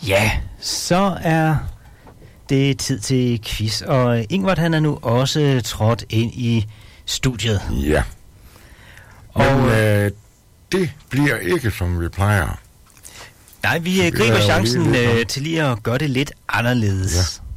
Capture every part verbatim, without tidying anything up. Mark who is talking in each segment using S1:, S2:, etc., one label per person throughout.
S1: Ja, så er det tid til quiz, og Ingvard han er nu også trådt ind i studiet.
S2: Ja. Men og, øh, det bliver ikke, som vi plejer.
S1: Nej, vi øh, griber chancen lige øh, til lige at gøre det lidt anderledes. Ja.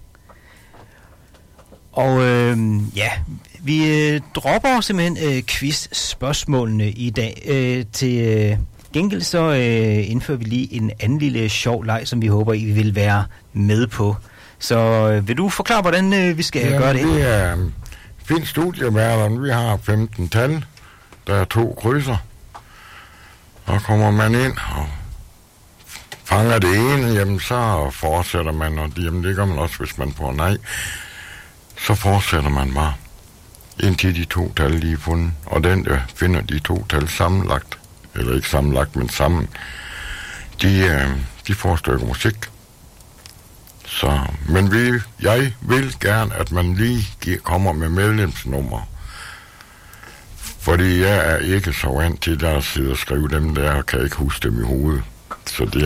S1: Og øh, ja, vi øh, dropper simpelthen øh, quiz-spørgsmålene i dag. Øh, til øh, gengæld så øh, indfører vi lige en anden lille sjov leg, som vi håber, I vil være med på. Så øh, vil du forklare, hvordan øh, vi skal ja, gøre det?
S2: Det er øh, fint studieværden. Vi har femten tal. Der er to krydser. Og kommer man ind og fanger det ene, jamen så fortsætter man, og jamen det gør man også, hvis man får nej. Så fortsætter man bare, indtil de to tal lige er fundet. Og den, der finder de to tal sammenlagt, eller ikke sammenlagt, men sammen, de, øh, de får et stykke musik. Så, men vi, jeg vil gerne, at man lige giver, kommer med medlemsnummer. Fordi jeg er ikke så vant til at sidde og skrive dem der, og kan ikke huske dem i hovedet. Så det.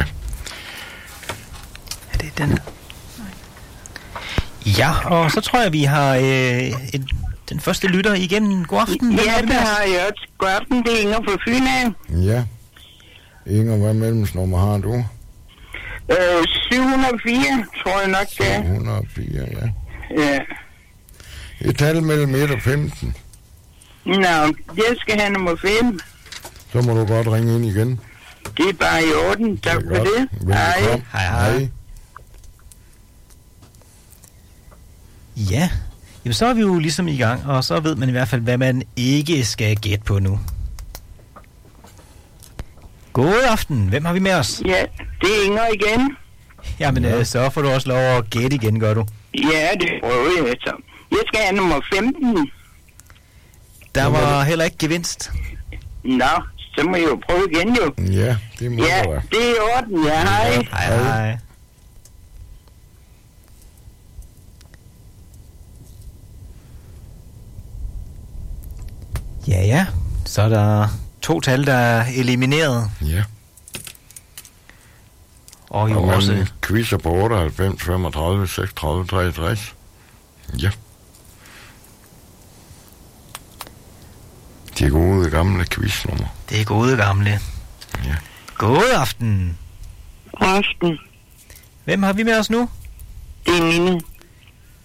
S1: Er det den? Ja, og så tror jeg, vi har øh, et, den første lytter igennem. God aften.
S3: Ja, det har jeg også. God aften, det er Inger fra Fyn af.
S2: Ja. Inger, hvad medlemsnummer har du?
S3: Øh, syv hundrede og fire, tror jeg nok, det er.
S2: syv hundrede og fire, ja.
S3: Ja.
S2: Et tal mellem et og femten.
S3: Nå, jeg skal have nummer fem.
S2: Så må du godt ringe ind igen.
S3: Det er bare i orden. Tak for det.
S2: Hej.
S1: Hej, hej. Ja, jamen så er vi jo ligesom i gang, og så ved man i hvert fald, hvad man ikke skal gætte på nu. God aften. Hvem har vi med os?
S3: Ja, det er Inger igen.
S1: Jamen, ja. øh, så får du også lov at gætte igen, gør du?
S3: Ja, det prøver jeg så. Jeg skal have nummer femten.
S2: Der
S1: var heller ikke gevinst.
S3: Nå, så må jeg jo prøve igen jo.
S2: Ja, det må
S3: ja,
S2: være.
S3: det er i orden, ja, hej.
S1: Ja, hej, hej. Ja, ja. Så er der to tal, der er elimineret.
S2: Ja.
S1: Og jo
S2: og man
S1: også...
S2: quizzer på otteoghalvfems, femogtredive, seksogtredive, treogtres. Ja. Det er gode gamle quiznummer.
S1: Det er gode gamle.
S2: Ja.
S1: God aften.
S3: God aften.
S1: Hvem har vi med os nu?
S3: Det er Nina.